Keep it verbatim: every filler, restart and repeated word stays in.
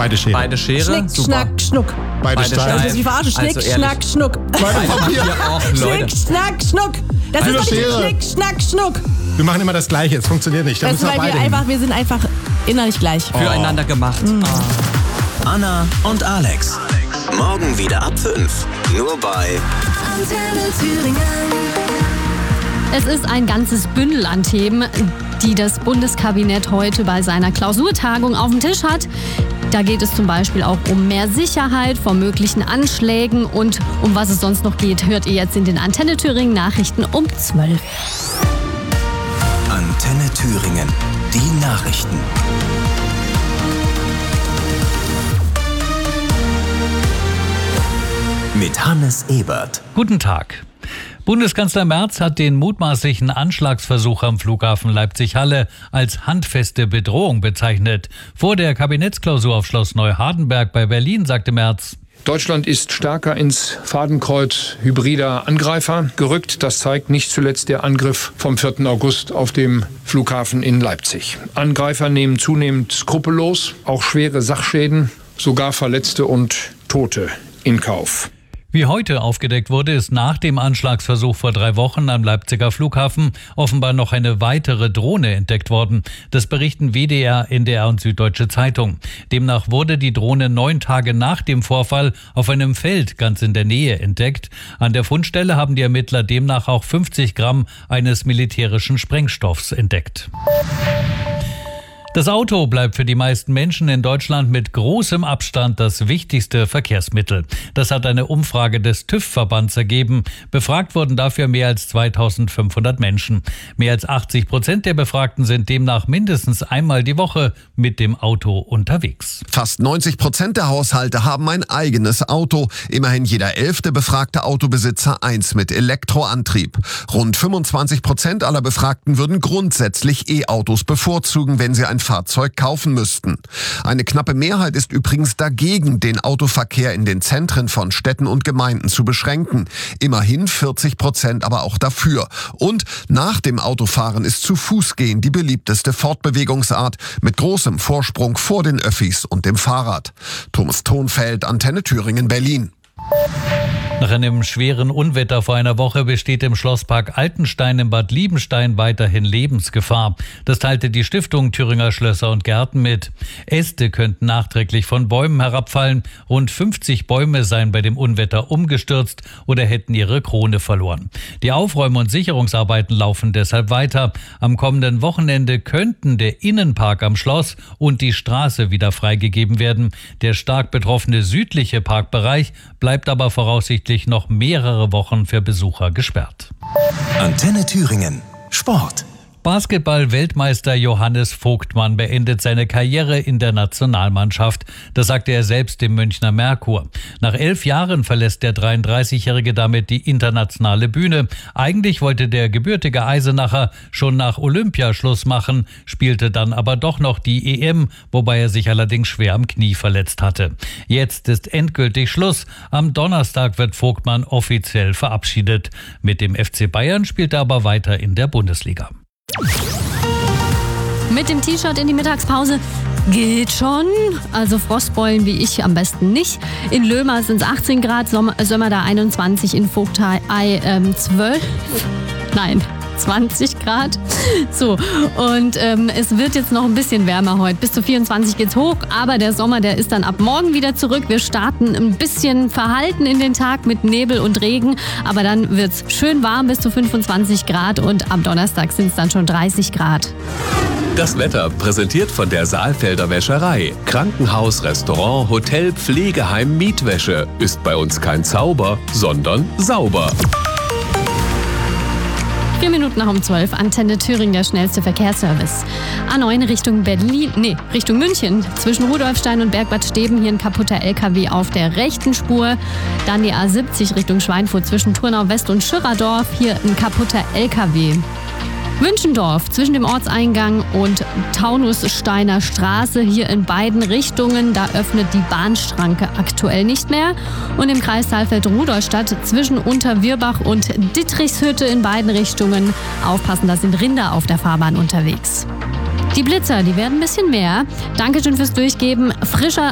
Beide Schere. Beide Schere. Schnick, Super. schnack, schnuck. Beide, Beide Steine. Das ist wie verarscht. Schnick, Also ehrlich. schnack, schnuck. Beide Papier. Papier auch, Leute. Schnick, schnack, schnuck. Das Beide ist doch nicht Schere. Schnick, schnack, schnuck. Wir machen immer das Gleiche, es funktioniert nicht. Da Das ist, müssen wir weil wir beide hin. einfach, wir sind einfach innerlich gleich. Füreinander gemacht. Ah. Anna und Alex. Morgen wieder ab fünf. Nur bei Antenne Thüringen. Es ist ein ganzes Bündel an Themen, die das Bundeskabinett heute bei seiner Klausurtagung auf dem Tisch hat. Da geht es zum Beispiel auch um mehr Sicherheit vor möglichen Anschlägen und um was es sonst noch geht, hört ihr jetzt in den Antenne Thüringen Nachrichten um zwölf. Antenne Thüringen. Die Nachrichten. Mit Hannes Ebert. Guten Tag. Bundeskanzler Merz hat den mutmaßlichen Anschlagsversuch am Flughafen Leipzig-Halle als handfeste Bedrohung bezeichnet. Vor der Kabinettsklausur auf Schloss Neuhardenberg bei Berlin sagte Merz: Deutschland ist stärker ins Fadenkreuz hybrider Angreifer gerückt. Das zeigt nicht zuletzt der Angriff vom vierten August auf dem Flughafen in Leipzig. Angreifer nehmen zunehmend skrupellos auch schwere Sachschäden, sogar Verletzte und Tote in Kauf. Wie heute aufgedeckt wurde, ist nach dem Anschlagsversuch vor drei Wochen am Leipziger Flughafen offenbar noch eine weitere Drohne entdeckt worden. Das berichten W D R, N D R und Süddeutsche Zeitung. Demnach wurde die Drohne neun Tage nach dem Vorfall auf einem Feld ganz in der Nähe entdeckt. An der Fundstelle haben die Ermittler demnach auch fünfzig Gramm eines militärischen Sprengstoffs entdeckt. Das Auto bleibt für die meisten Menschen in Deutschland mit großem Abstand das wichtigste Verkehrsmittel. Das hat eine Umfrage des TÜV-Verbands ergeben. Befragt wurden dafür mehr als zweitausendfünfhundert Menschen. Mehr als achtzig Prozent der Befragten sind demnach mindestens einmal die Woche mit dem Auto unterwegs. Fast neunzig Prozent der Haushalte haben ein eigenes Auto. Immerhin jeder elfte befragte Autobesitzer eins mit Elektroantrieb. Rund fünfundzwanzig Prozent aller Befragten würden grundsätzlich E-Autos bevorzugen, wenn sie ein Fahrzeug kaufen müssten. Eine knappe Mehrheit ist übrigens dagegen, den Autoverkehr in den Zentren von Städten und Gemeinden zu beschränken. Immerhin vierzig Prozent aber auch dafür. Und nach dem Autofahren ist zu Fuß gehen die beliebteste Fortbewegungsart mit großem Vorsprung vor den Öffis und dem Fahrrad. Thomas Thonfeld, Antenne Thüringen, Berlin. Nach einem schweren Unwetter vor einer Woche besteht im Schlosspark Altenstein in Bad Liebenstein weiterhin Lebensgefahr. Das teilte die Stiftung Thüringer Schlösser und Gärten mit. Äste könnten nachträglich von Bäumen herabfallen. Rund fünfzig Bäume seien bei dem Unwetter umgestürzt oder hätten ihre Krone verloren. Die Aufräum- und Sicherungsarbeiten laufen deshalb weiter. Am kommenden Wochenende könnten der Innenpark am Schloss und die Straße wieder freigegeben werden. Der stark betroffene südliche Parkbereich bleibt aber voraussichtlich noch mehrere Wochen für Besucher gesperrt. Antenne Thüringen. Sport. Basketball-Weltmeister Johannes Vogtmann beendet seine Karriere in der Nationalmannschaft. Das sagte er selbst dem Münchner Merkur. Nach elf Jahren verlässt der dreiunddreißigjährige damit die internationale Bühne. Eigentlich wollte der gebürtige Eisenacher schon nach Olympia Schluss machen, spielte dann aber doch noch die E M, wobei er sich allerdings schwer am Knie verletzt hatte. Jetzt ist endgültig Schluss. Am Donnerstag wird Vogtmann offiziell verabschiedet. Mit dem F C Bayern spielt er aber weiter in der Bundesliga. Mit dem T-Shirt in die Mittagspause geht schon. Also Frostbeulen wie ich am besten nicht. In Löhmer sind es achtzehn Grad, Sömmerda einundzwanzig, in Vogtei ähm, zwölf. Nein, zwanzig Grad. So, und ähm, es wird jetzt noch ein bisschen wärmer heute. Bis zu vierundzwanzig geht's hoch, aber der Sommer, der ist dann ab morgen wieder zurück. Wir starten ein bisschen verhalten in den Tag mit Nebel und Regen, aber dann wird's schön warm bis zu fünfundzwanzig Grad und am Donnerstag sind es dann schon dreißig Grad. Das Wetter präsentiert von der Saalfelder Wäscherei. Krankenhaus, Restaurant, Hotel, Pflegeheim, Mietwäsche. Ist bei uns kein Zauber, sondern sauber. Vier Minuten nach um zwölf, Antenne Thüringen, der schnellste Verkehrsservice. A neun Richtung Berlin, nee, Richtung München. Zwischen Rudolfstein und Bergbad Steben hier ein kaputter L K W auf der rechten Spur. Dann die A siebzig Richtung Schweinfurt zwischen Turnau West und Schirrerdorf. Hier ein kaputter L K W. Wünschendorf zwischen dem Ortseingang und Taunussteiner Straße, hier in beiden Richtungen. Da öffnet die Bahnschranke aktuell nicht mehr. Und im Kreis Saalfeld-Rudolstadt zwischen Unterwirbach und Dittrichshütte in beiden Richtungen. Aufpassen, da sind Rinder auf der Fahrbahn unterwegs. Die Blitzer, die werden ein bisschen mehr. Dankeschön fürs Durchgeben. Frischer